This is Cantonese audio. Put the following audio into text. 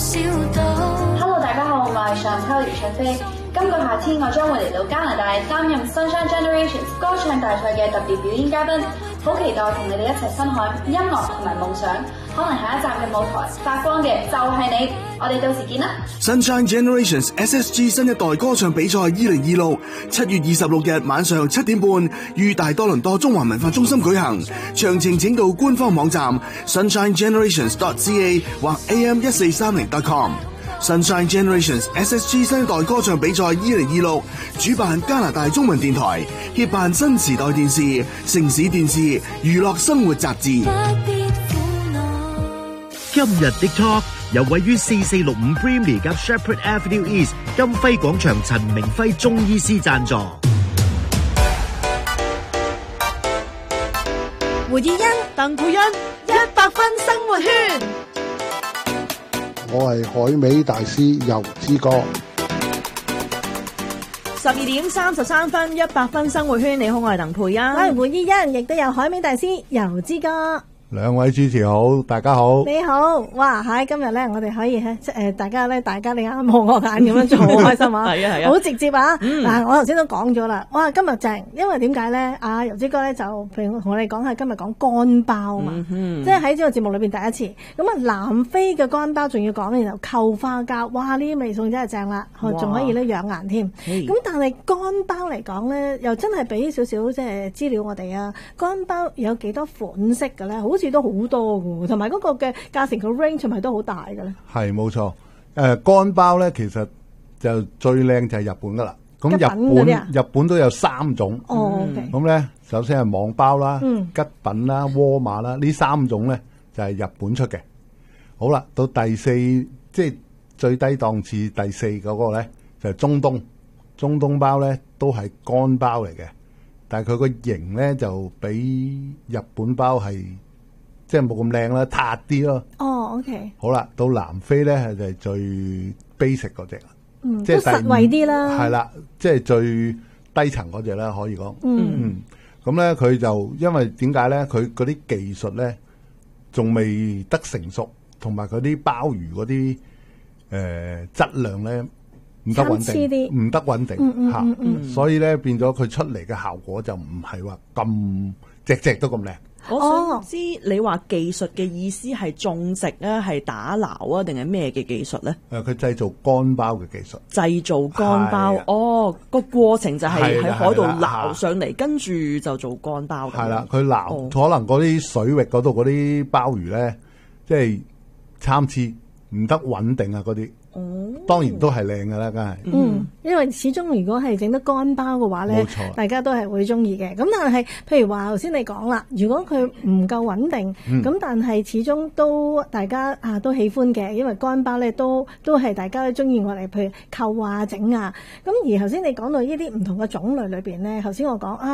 Hello， 大家好，我係Chantel余卓飛。今個夏天我將會嚟到加拿大擔任 Sunshine Generations 歌唱大賽嘅特別表演嘉賓，好期待同你哋一齊分享音樂同埋夢想。可能下一站嘅舞台發光嘅就係你，我哋到時見啦。 Sunshine Generations SSG 新一代歌唱比賽2026 7月26日晚上7點半於大多倫多中環文化中心舉行，詳情請到官方網站 sunshinegenerations.ca 或 am1430.com。Sunshine Generations SSG 新一代歌唱比賽2026主辦加拿大中文電台，協辦新時代電視、城市電視、娛樂生活雜誌。 今日的 Talk 由位於4465 Brimley 及 Shepherd Avenue East 金輝廣場陳明輝中醫師贊助。 胡以欣、鄧佩欣100分生活圈。 我係海美大師游之哥。 12點33分，100分生活圈。你好，我係鄧佩欣。我係胡以欣，亦都有海美大師游之哥。 兩位主持好，大家好。 你好，哇！今日咧，我哋可以大家你啱望我眼咁樣做，好開心啊！係啊，好直接啊！嗱，我頭先都講咗啦，哇！今日正，因為點解咧？游之哥咧就譬如同我哋講下今日講乾包嘛，即係喺呢個節目裏邊第一次。咁啊，南非嘅乾包仲要講，然後扣花膠，哇！呢啲味餸真係正啦，仲可以咧養顏添。咁但係乾包嚟講咧，又真係俾少少即係資料我哋啊！乾包有幾多款式嘅咧？好似都好多嘅，同埋嗰個嘅價錢個 range 係咪都好大嘅咧？係冇錯，乾包咧其實就最靚就係日本噶啦。咁日本都有3種。哦，咁咧首先係網包啦、吉品啦、窩馬啦，呢3種咧就係日本出嘅。好啦，到第4即係最低檔次第4嗰個咧就係中東。中東包咧都係乾包嚟嘅，但係佢個型咧就比日本包係即係冇咁靚啦，塌啲咯。哦 ，OK。好啦，到南非咧就係最 basic 嗰隻，即係實惠啲啦。係啦，即係最低層嗰隻啦，可以講。咁咧佢就因為點解咧？佢嗰啲技術咧仲未得成熟，同埋嗰啲鮑魚嗰啲質量咧唔得穩定，唔得穩定嚇。所以咧變咗佢出嚟嘅效果就唔係話咁隻隻都咁靚。 我想知你話技術嘅意思係種植啊，係打撈啊，定係咩嘅技術咧？ 佢製造乾包嘅技術。製造乾包，個過程就係喺海度撈上嚟，跟住就做乾包。係啦， 佢撈可能嗰啲水域嗰度嗰啲鮑魚咧，即係參差唔得穩定啊嗰啲。當然都係靚噶啦，梗係。因為始終如果係整得乾包嘅話咧，大家都係會中意嘅。咁但係，譬如話頭先你講啦，如果佢唔夠穩定，咁但係始終都大家都喜歡嘅，因為乾包咧都係大家都中意我哋，譬如扣啊整啊。咁而頭先你講到呢啲唔同嘅種類裏邊咧，頭先我講